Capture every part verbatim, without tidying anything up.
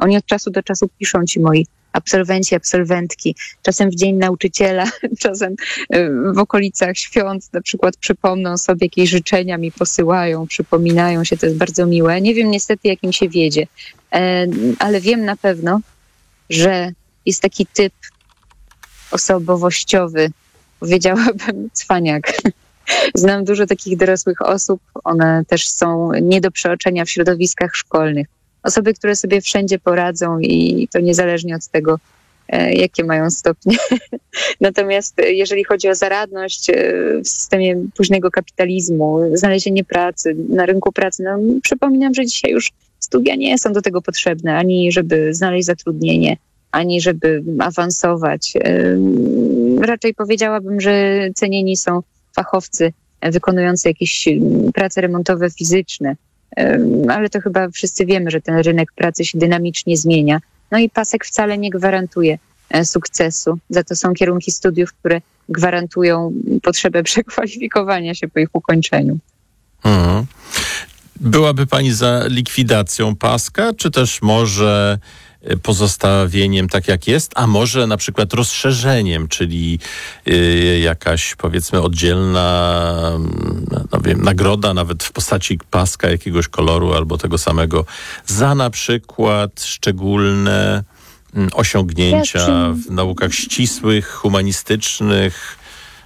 Oni od czasu do czasu piszą, ci moi absolwenci, absolwentki, czasem w dzień nauczyciela, czasem w okolicach świąt na przykład przypomną sobie, jakieś życzenia mi posyłają, przypominają się, to jest bardzo miłe. Nie wiem niestety, jak im się wiedzie, ale wiem na pewno, że jest taki typ osobowościowy, powiedziałabym cwaniak. Znam dużo takich dorosłych osób, one też są nie do przeoczenia w środowiskach szkolnych. Osoby, które sobie wszędzie poradzą i to niezależnie od tego, jakie mają stopnie. Natomiast jeżeli chodzi o zaradność w systemie późnego kapitalizmu, znalezienie pracy na rynku pracy, no przypominam, że dzisiaj już studia nie są do tego potrzebne, ani żeby znaleźć zatrudnienie, ani żeby awansować. Raczej powiedziałabym, że cenieni są fachowcy wykonujący jakieś prace remontowe fizyczne, ale to chyba wszyscy wiemy, że ten rynek pracy się dynamicznie zmienia. No i pasek wcale nie gwarantuje sukcesu. Za to są kierunki studiów, które gwarantują potrzebę przekwalifikowania się po ich ukończeniu. Mhm. Byłaby pani za likwidacją paska, czy też może pozostawieniem tak jak jest, a może na przykład rozszerzeniem, czyli y, jakaś powiedzmy oddzielna no wiem, nagroda nawet w postaci paska jakiegoś koloru albo tego samego za na przykład szczególne mm, osiągnięcia w naukach ścisłych, humanistycznych.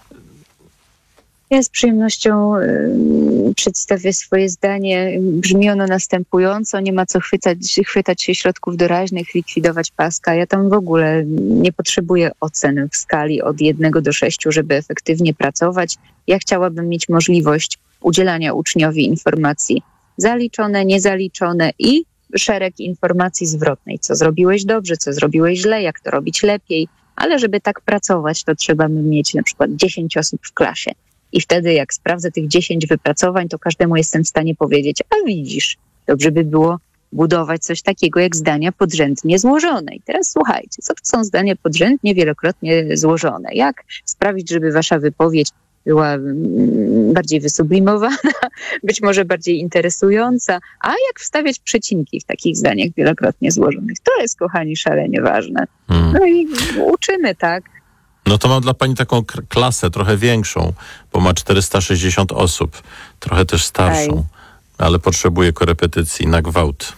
Ja z przyjemnością y, przedstawię swoje zdanie. Brzmi ono następująco. Nie ma co chwytać, chwytać się środków doraźnych, likwidować paska. Ja tam w ogóle nie potrzebuję ocen w skali od jednego do sześciu, żeby efektywnie pracować. Ja chciałabym mieć możliwość udzielania uczniowi informacji zaliczone, niezaliczone i szereg informacji zwrotnej. Co zrobiłeś dobrze, co zrobiłeś źle, jak to robić lepiej. Ale żeby tak pracować, to trzeba mieć na przykład dziesięć osób w klasie. I wtedy jak sprawdzę tych dziesięć wypracowań, to każdemu jestem w stanie powiedzieć, a widzisz, dobrze by było budować coś takiego jak zdania podrzędnie złożone. I teraz słuchajcie, co to są zdania podrzędnie wielokrotnie złożone? Jak sprawić, żeby wasza wypowiedź była bardziej wysublimowana, być może bardziej interesująca, a jak wstawiać przecinki w takich zdaniach wielokrotnie złożonych? To jest, kochani, szalenie ważne. No i uczymy, tak? No to mam dla pani taką k- klasę trochę większą, bo ma czterysta sześćdziesiąt osób, trochę też starszą, Ej. ale potrzebuje korepetycji na gwałt.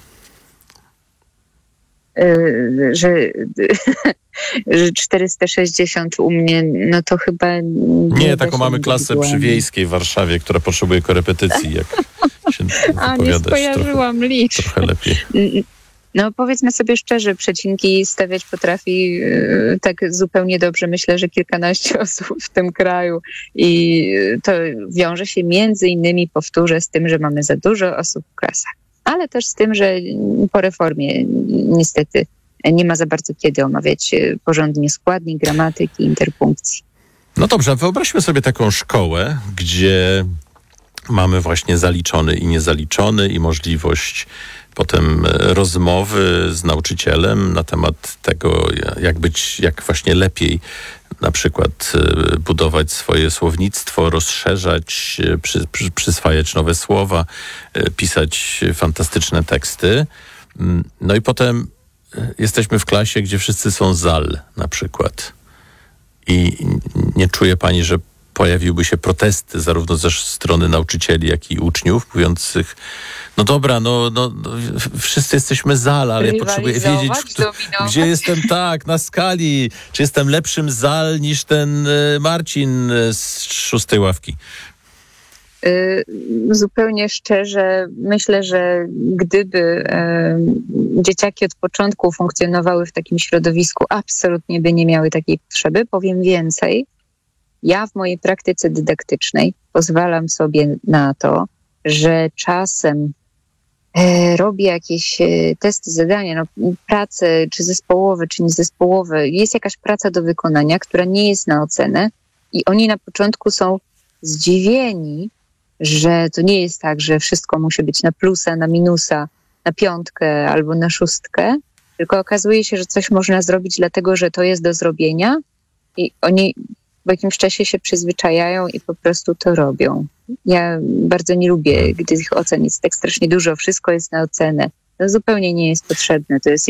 Yy, że, że czterysta sześćdziesiąt u mnie, no to chyba... Nie, nie taką mamy klasę przy Wiejskiej w Warszawie, która potrzebuje korepetycji, jak się A, nie skojarzyłam trochę, liczb. trochę lepiej. No powiedzmy sobie szczerze, przecinki stawiać potrafi yy, tak zupełnie dobrze. Myślę, że kilkanaście osób w tym kraju i to wiąże się między innymi, powtórzę, z tym, że mamy za dużo osób w klasach. Ale też z tym, że po reformie niestety nie ma za bardzo kiedy omawiać porządnie składni, gramatyki, interpunkcji. No dobrze, wyobraźmy sobie taką szkołę, gdzie mamy właśnie zaliczony i niezaliczony i możliwość potem rozmowy z nauczycielem na temat tego, jak być, jak właśnie lepiej na przykład budować swoje słownictwo, rozszerzać, przy, przy, przyswajać nowe słowa, pisać fantastyczne teksty. No i potem jesteśmy w klasie, gdzie wszyscy są zal na przykład. I nie czuje pani, że pojawiłyby się protesty zarówno ze strony nauczycieli, jak i uczniów, mówiących, no dobra, no, no, no wszyscy jesteśmy zal, ale ja potrzebuję wiedzieć, kto, gdzie jestem tak, na skali, czy jestem lepszym zal niż ten Marcin z szóstej ławki. Yy, zupełnie szczerze, myślę, że gdyby yy, dzieciaki od początku funkcjonowały w takim środowisku, absolutnie by nie miały takiej potrzeby. Powiem więcej, ja w mojej praktyce dydaktycznej pozwalam sobie na to, że czasem e, robię jakieś e, testy, zadania, no, prace czy zespołowe, czy niezespołowe. Jest jakaś praca do wykonania, która nie jest na ocenę i oni na początku są zdziwieni, że to nie jest tak, że wszystko musi być na plusa, na minusa, na piątkę albo na szóstkę, tylko okazuje się, że coś można zrobić dlatego, że to jest do zrobienia i oni w jakimś czasie się przyzwyczajają i po prostu to robią. Ja bardzo nie lubię, gdy tych ocen jest tak strasznie dużo, wszystko jest na ocenę. To zupełnie nie jest potrzebne. To jest